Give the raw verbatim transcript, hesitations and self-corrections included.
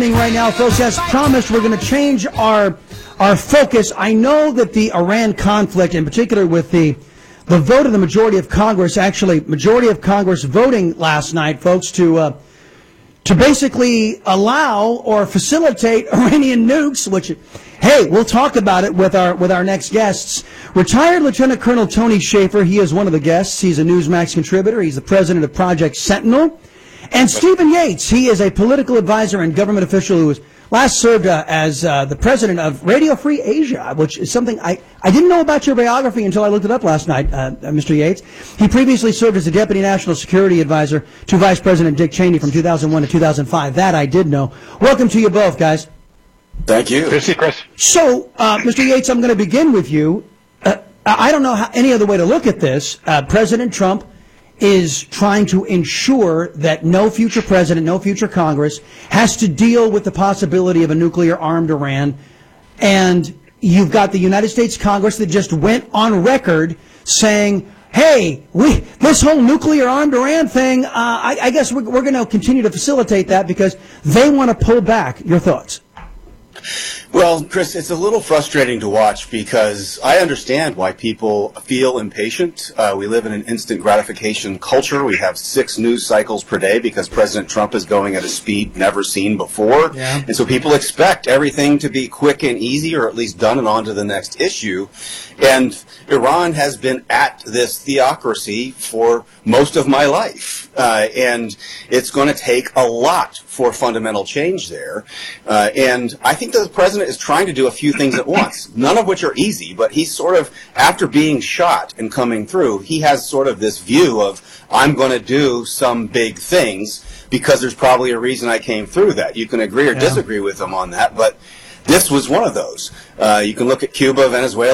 Right now, folks, as promised, we're going to change our our focus. I know that the Iran conflict, in particular with the the vote of the majority of Congress, actually majority of Congress voting last night, folks, to uh, to basically allow or facilitate Iranian nukes, which, hey, we'll talk about it with our with our next guests. Retired Lieutenant Colonel Tony Shaffer, he is one of the guests. He's a Newsmax contributor. He's the president of Project Sentinel. And Stephen Yates, he is a political advisor and government official who was last served uh, as uh, the president of Radio Free Asia, which is something I, I didn't know about your biography until I looked it up last night, uh, uh, Mister Yates. He previously served as a deputy national security advisor to Vice President Dick Cheney from two thousand one to two thousand five. That I did know. Welcome to you both, guys. Thank you. Good to see you, Chris. So, uh, Mister Yates, I'm going to begin with you. Uh, I don't know how, any other way to look at this. Uh, President Trump is trying to ensure that no future president, no future Congress has to deal with the possibility of a nuclear-armed Iran. And you've got the United States Congress that just went on record saying, hey, we, this whole nuclear-armed Iran thing, uh, I, I guess we're, we're going to continue to facilitate that because they want to pull back. Your thoughts? Well, Chris, it's a little frustrating to watch because I understand why people feel impatient. Uh, we live in an instant gratification culture. We have six news cycles per day because President Trump is going at a speed never seen before. Yeah. And so people expect everything to be quick and easy, or at least done and on to the next issue. And Iran has been at this theocracy for most of my life. Uh, and it's going to take a lot for fundamental change there. Uh, and I think that the president is trying to do a few things at once, none of which are easy, but he's sort of, after being shot and coming through, he has sort of this view of, I'm going to do some big things because there's probably a reason I came through that. You can agree or yeah. disagree with him on that, but this was one of those. Uh, you can look at Cuba, Venezuela,